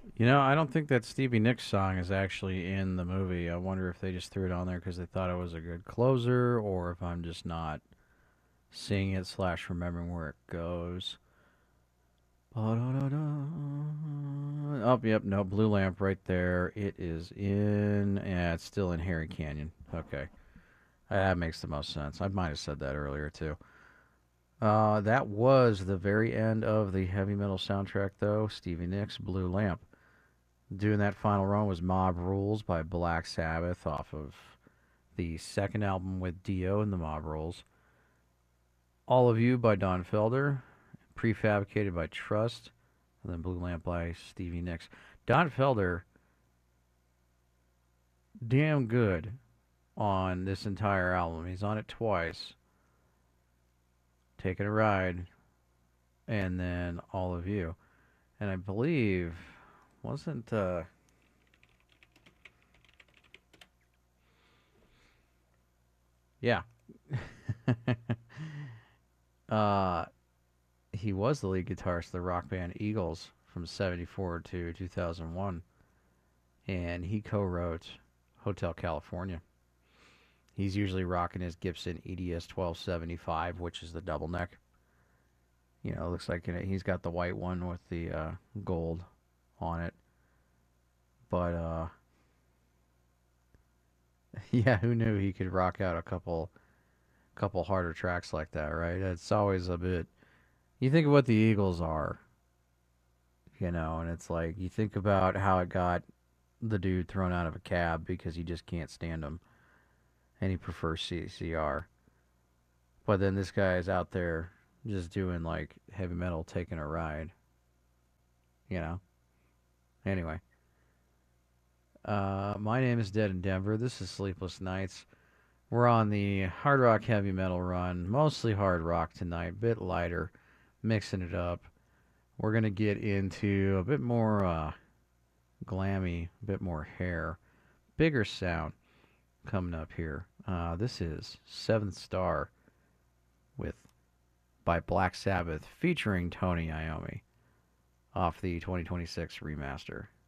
You know, I don't think that Stevie Nicks song is actually in the movie. I wonder if they just threw it on there because they thought it was a good closer, or if I'm just not seeing it slash remembering where it goes. Oh, yep, no, Blue Lamp right there. It is in, yeah, it's still in Harry Canyon. Okay. That makes the most sense. I might have said that earlier, too. That was the very end of the heavy metal soundtrack, though. Stevie Nicks, Blue Lamp. Doing that final run was Mob Rules by Black Sabbath off of the second album with Dio and the Mob Rules. All of You by Don Felder. Prefabricated by Trust. And then Blue Lamp by Stevie Nicks. Don Felder, damn good on this entire album. He's on it twice. Taking a Ride, and then All of You. And I believe, wasn't, yeah. uh, he was the lead guitarist of the rock band Eagles from 74 to 2001. And he co wrote Hotel California. He's usually rocking his Gibson EDS 1275, which is the double neck. You know, it looks like he's got the white one with the gold on it. But yeah, who knew he could rock out a couple harder tracks like that, right? It's always a bit. You think of what the Eagles are, and it's like you think about how it got the dude thrown out of a cab because he just can't stand him and he prefers CCR. But then this guy is out there just doing like heavy metal, taking a ride, you know. Anyway, my name is Dead in Denver. This is Sleepless Nights. We're on the hard rock heavy metal run, mostly hard rock tonight, bit lighter, mixing it up. We're gonna get into a bit more glammy, a bit more hair, bigger sound coming up here. This is Seventh Star with by Black Sabbath featuring Tony Iommi off the 2026 remaster.